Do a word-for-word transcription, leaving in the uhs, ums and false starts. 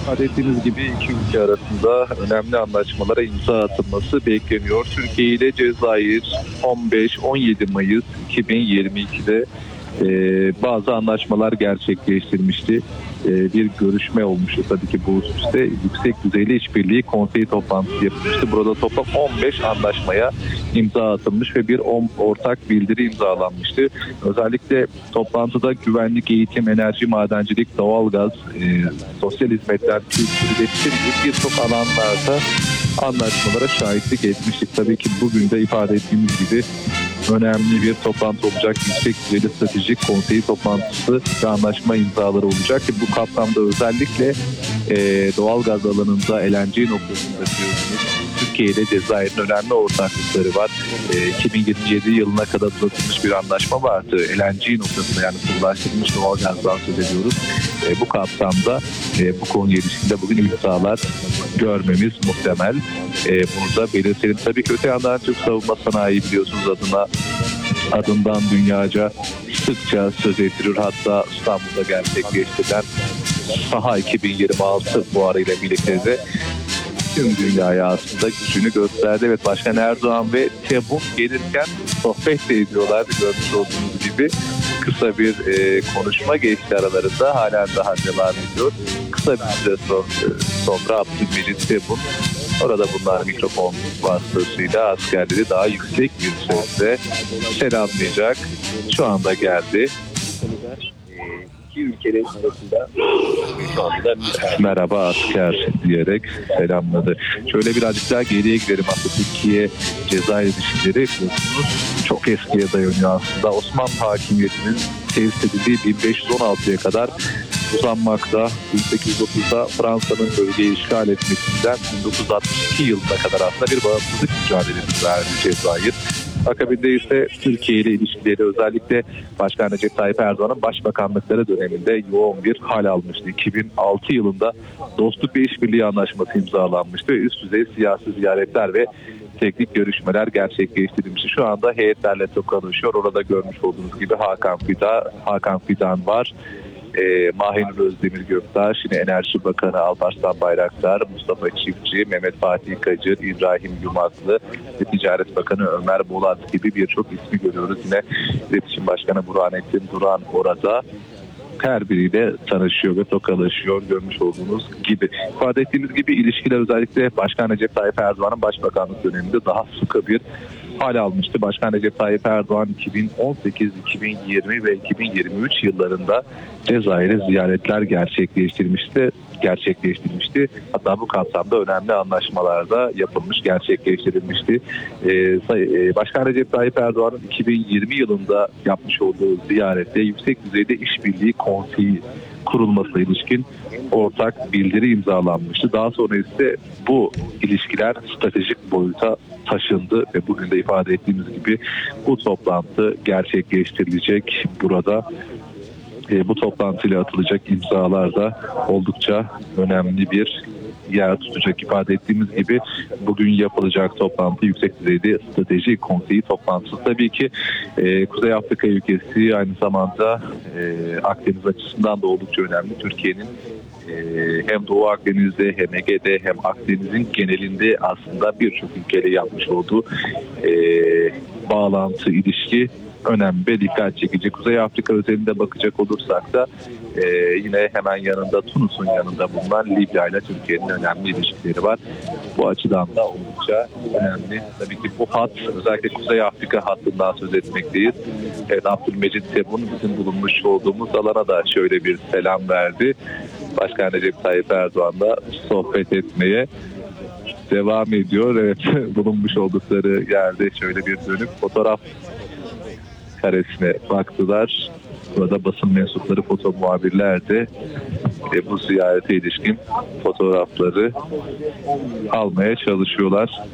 ifade ettiğiniz gibi iki ülke arasında önemli anlaşmalara imza atılması bekleniyor. Türkiye ile Cezayir on beş on yedi Mayıs iki bin yirmi ikide e, bazı anlaşmalar gerçekleştirmişti. E, bir görüşme olmuştu tabii ki bu hususta. Yüksek düzeyli işbirliği konseyi toplantısı yapılmıştı. Burada toplam on beş anlaşmaya imza atılmış ve bir on ortak bildiri imzalanmıştı. Özellikle toplantıda güvenlik, eğitim, enerji, madencilik, doğalgaz, e, sosyal hizmetler, kültür, iletişim gibi birçok alanlarda anlaşmalara şahitlik etmiştik. Tabii ki bugün de ifade ettiğimiz gibi önemli bir toplantı olacak. Yüksek düzeyli stratejik konseyi toplantısı ve anlaşma imzaları olacak. Bu kapsamda özellikle e, doğalgaz alanında L N G noktasında diyorsunuz. Türkiye ile Cezayir'in önemli ortaklıkları var. E, iki bin yirmi yedi yılına kadar uzatılmış bir anlaşma vardı. L N G noktasında, yani sıvılaştırılmış doğalgazdan söz ediyoruz. E, bu kapsamda e, bu konuya ilişkinde bugün imzalar görmemiz muhtemel. E, burada belirtelim. Tabii ki öte yandan Türk savunma sanayi biliyorsunuz adına adından dünyaca sıkça söz ettiriyor. Hatta İstanbul'da gerçekleştirilen Saha iki bin yirmi altı fuarıyla birlikte de tüm dünyaya aslında gücünü gösterdi. Evet, Başkan Erdoğan ve TEBUN gelirken sohbet de ediyorlardı, görmüş olduğunuz gibi. Kısa bir e, konuşma geçti aralarında, halen daha devam ediyor. Kısa bir süre sonra, sonra Abdülmecit TEBUN orada bunlar mikrofon vasıtasıyla askerleri daha yüksek bir sesle selamlayacak. Şu anda geldi. İki ülkenin arasında şu anda merhaba asker diyerek selamladı. Şöyle birazcık daha geriye gidelim. Aslında Türkiye Cezayir ilişkileri biliyorsunuz çok eskiye dayanıyor aslında. Osmanlı hakimiyetinin tesis edildiği bin beş yüz on altıya kadar uzanmakta. bin sekiz yüz otuzda Fransa'nın bölgeyi işgal etmesinden bin dokuz yüz altmış iki yılına kadar aslında bir bağımsızlık mücadelesi verdi Cezayir. Akabinde ise Türkiye ile ilişkileri özellikle Başkan Recep Tayyip Erdoğan'ın başbakanlıkları döneminde yoğun bir hal almıştı. iki bin altı yılında Dostluk ve İşbirliği Anlaşması imzalanmıştı. Üst düzey siyasi ziyaretler ve teknik görüşmeler gerçekleştirilmişti. Şu anda heyetlerle tokalaşıyor. Orada görmüş olduğunuz gibi Hakan Fidan, Hakan Fidan var. E, Mahinur Özdemir Göktaş, yine Enerji Bakanı Alparslan Bayraktar, Mustafa Çiftçi, Mehmet Fatih Kacır, İbrahim Yumaklı ve Ticaret Bakanı Ömer Bolat gibi birçok ismi görüyoruz. Yine İletişim Başkanı Burhanettin Duran orada. Her biriyle tanışıyor ve tokalaşıyor, görmüş olduğunuz gibi. İfade ettiğimiz gibi ilişkiler özellikle Başkan Recep Tayyip Erdoğan'ın başbakanlık döneminde daha sıkı bir hal almıştı. Başkan Recep Tayyip Erdoğan iki bin on sekiz, iki bin yirmi ve iki bin yirmi üç yıllarında Cezayir'e ziyaretler gerçekleştirmişti. gerçekleştirmişti. Hatta bu kapsamda önemli anlaşmalar da yapılmış, gerçekleştirilmişti. Ee, Başkan Recep Tayyip Erdoğan'ın iki bin yirmi yılında yapmış olduğu ziyarette yüksek düzeyde işbirliği konseyi kurulmasına ilişkin ortak bildiri imzalanmıştı. Daha sonra ise bu ilişkiler stratejik boyuta taşındı ve bugün de ifade ettiğimiz gibi bu toplantı gerçekleştirilecek burada. E, bu toplantıyla atılacak imzalar da oldukça önemli bir yer tutacak. İfade ettiğimiz gibi bugün yapılacak toplantı yüksek düzeyde strateji konseyi toplantısı. Tabii ki e, Kuzey Afrika ülkesi aynı zamanda e, Akdeniz açısından da oldukça önemli. Türkiye'nin e, hem Doğu Akdeniz'de hem Ege'de hem Akdeniz'in genelinde aslında birçok ülkeyle yapmış olduğu e, bağlantı, ilişki önemli ve dikkat çekici. Kuzey Afrika özelinde bakacak olursak da e, yine hemen yanında Tunus'un yanında bulunan Libya ile Türkiye'nin önemli ilişkileri var. Bu açıdan da oldukça önemli. Tabii ki bu hat, özellikle Kuzey Afrika hattından söz etmekteyiz. Evet, Abdülmecit Tebun bizim bulunmuş olduğumuz alana da şöyle bir selam verdi. Başkan Recep Tayyip Erdoğan'la sohbet etmeye devam ediyor. Evet, bulunmuş oldukları yerde şöyle bir dönüp fotoğraf karesine baktılar. Burada basın mensupları, foto muhabirler de e, bu ziyarete ilişkin fotoğrafları almaya çalışıyorlar.